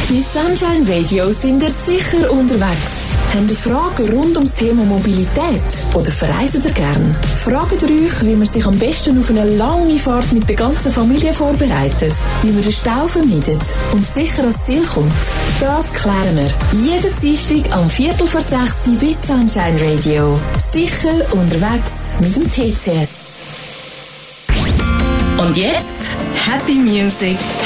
Bei Sunshine Radio sind ihr sicher unterwegs. Habt ihr Fragen rund ums Thema Mobilität? Oder verreist ihr gern? Fragt ihr euch, wie man sich am besten auf eine lange Fahrt mit der ganzen Familie vorbereitet, wie man den Stau vermeidet und sicher ans Ziel kommt? Das klären wir jeden Dienstag am 5:45 bei Sunshine Radio. Sicher unterwegs mit dem TCS. Und jetzt Happy Music.